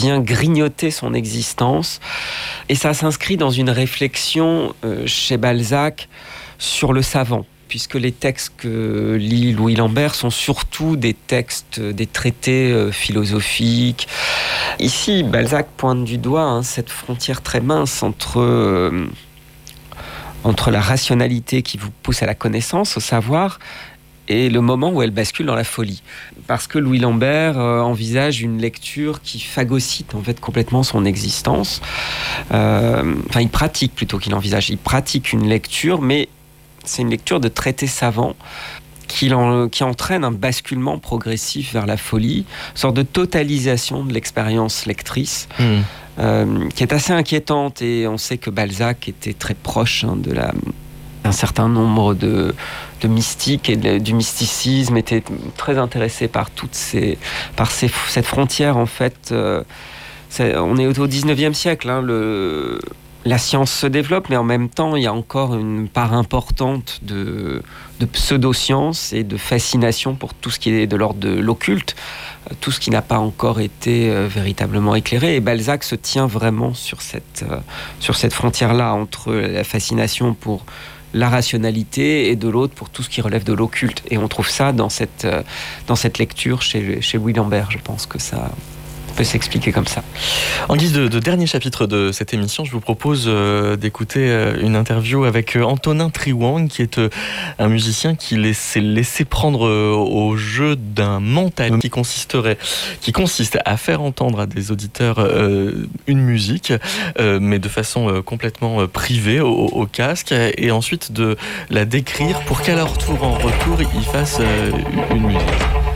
vient grignoter son existence. Et ça s'inscrit dans une réflexion chez Balzac sur le savant, puisque les textes que lit Louis Lambert sont surtout des textes, des traités philosophiques. Ici, Balzac pointe du doigt cette frontière très mince entre la rationalité qui vous pousse à la connaissance, au savoir, et le moment où elle bascule dans la folie. Parce que Louis Lambert envisage une lecture qui phagocyte en fait complètement son existence. Il pratique plutôt qu'il envisage. Il pratique une lecture, mais c'est une lecture de traités savants qui entraîne un basculement progressif vers la folie, une sorte de totalisation de l'expérience lectrice, qui est assez inquiétante. Et on sait que Balzac était très proche d'un certain nombre de mystiques et du mysticisme, était très intéressé par cette frontière en fait. On est au 19e siècle, la science se développe, mais en même temps, il y a encore une part importante de pseudo-science et de fascination pour tout ce qui est de l'ordre de l'occulte, tout ce qui n'a pas encore été véritablement éclairé. Et Balzac se tient vraiment sur cette frontière-là, entre la fascination pour la rationalité et de l'autre pour tout ce qui relève de l'occulte. Et on trouve ça dans cette lecture chez Louis Lambert. Je pense que ça peut s'expliquer comme ça. En guise de dernier chapitre de cette émission, je vous propose d'écouter une interview avec Antonin Triwang, qui est un musicien qui s'est laissé prendre au jeu d'un mental qui consiste à faire entendre à des auditeurs une musique, mais de façon complètement privée au casque, et ensuite de la décrire pour qu'à leur tour, en retour, ils fassent une musique.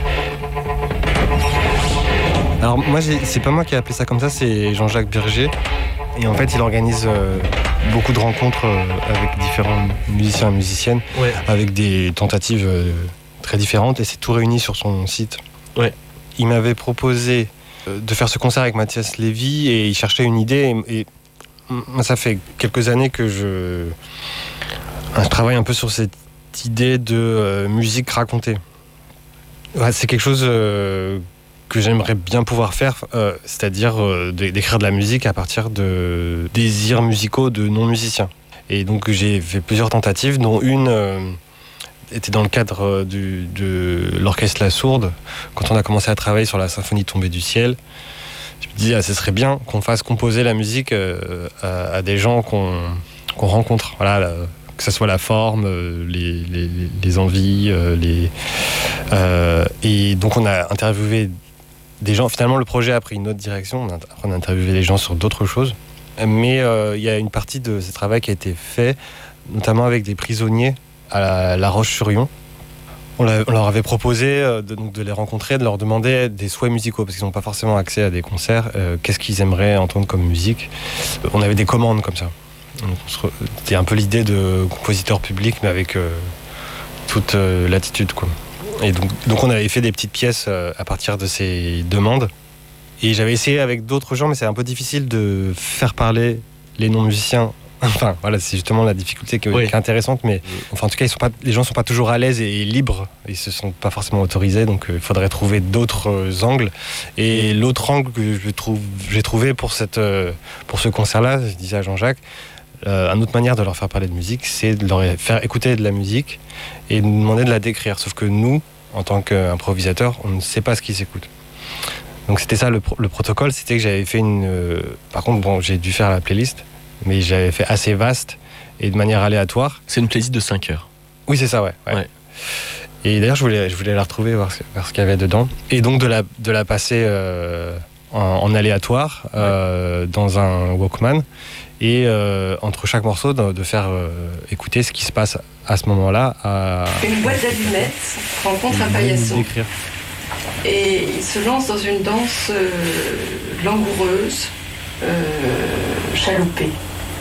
Alors moi, c'est pas moi qui ai appelé ça comme ça, c'est Jean-Jacques Berger. Et en fait, il organise beaucoup de rencontres avec différents musiciens et musiciennes, avec des tentatives très différentes, et c'est tout réuni sur son site. Ouais. Il m'avait proposé de faire ce concert avec Mathias Lévy, et il cherchait une idée. Et moi, ça fait quelques années que je travaille un peu sur cette idée de musique racontée. Ouais, c'est quelque chose que j'aimerais bien pouvoir faire, c'est-à-dire d'écrire de la musique à partir de désirs musicaux de non-musiciens. Et donc j'ai fait plusieurs tentatives, dont une était dans le cadre de l'orchestre La Sourde. Quand on a commencé à travailler sur la symphonie tombée du ciel, je me dis ce serait bien qu'on fasse composer la musique à des gens qu'on rencontre. Voilà, que ce soit la forme, les envies, et donc on a interviewé des gens. Finalement, le projet a pris une autre direction. On a interviewé les gens sur d'autres choses. Mais il y a une partie de ce travail qui a été fait, notamment avec des prisonniers à La Roche-sur-Yon. On leur avait proposé de les rencontrer, de leur demander des souhaits musicaux, parce qu'ils n'ont pas forcément accès à des concerts. Qu'est-ce qu'ils aimeraient entendre comme musique ? On avait des commandes comme ça. C'était un peu l'idée de compositeur public, mais avec toute l'attitude, quoi. Et donc on avait fait des petites pièces à partir de ces demandes. Et j'avais essayé avec d'autres gens, mais c'est un peu difficile de faire parler les non-musiciens. Enfin, voilà, c'est justement la difficulté qui est intéressante. Mais enfin, en tout cas, les gens ne sont pas toujours à l'aise et libres. Ils ne se sentent pas forcément autorisés. Donc il faudrait trouver d'autres angles. Et l'autre angle que j'ai trouvé pour ce concert-là, je disais à Jean-Jacques, une autre manière de leur faire parler de musique, c'est de leur faire écouter de la musique et de demander de la décrire. Sauf que nous, en tant qu'improvisateurs, on ne sait pas ce qui s'écoute. Donc c'était ça le protocole, c'était que j'avais fait par contre, j'ai dû faire la playlist, mais j'avais fait assez vaste et de manière aléatoire. C'est une playlist de 5 heures. Oui, c'est ça, ouais. Et d'ailleurs, je voulais la retrouver, voir ce qu'il y avait dedans. Et donc de la passer en aléatoire dans un Walkman. Et entre chaque morceau, de faire écouter ce qui se passe à ce moment-là. Une boîte d'allumettes rencontre un paillasson. Et il se lance dans une danse langoureuse, chaloupée.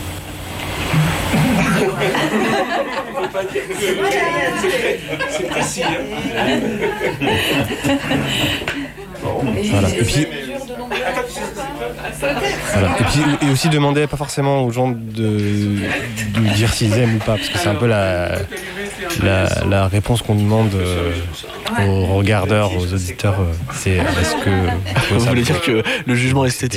C'est précis, hein. Voilà. Et puis, et aussi demander pas forcément aux gens de dire s'ils aiment ou pas, parce que c'est un peu la réponse qu'on demande aux regardeurs, aux auditeurs. C'est est-ce que vous voulez dire que le jugement esthétique